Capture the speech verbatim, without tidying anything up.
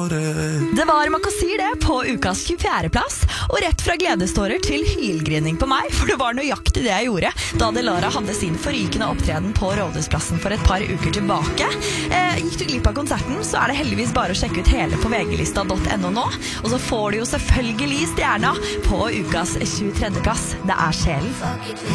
tårer. Det var Makosir det på ukas tjuefjerde plass, og rett fra gledestårer til hylgrining på meg, for det var nøyaktig det jeg gjorde da Delara hadde sin forrykende opptreden på Rådhusplassen for et par uker tilbake. Eh, gikk du glipp av konserten, så er det heldigvis bare å sjekke ut hele på vglista punktum no nå, og så får du jo selvfølgelig stjerna på ukas tjuetredje plass. Det er Sjelen.